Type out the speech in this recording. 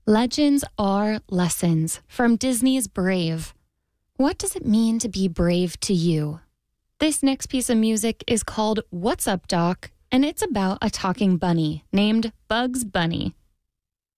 Legends are lessons from Disney's Brave. What does it mean to be brave to you? This next piece of music is called What's Up, Doc? And it's about a talking bunny named Bugs Bunny.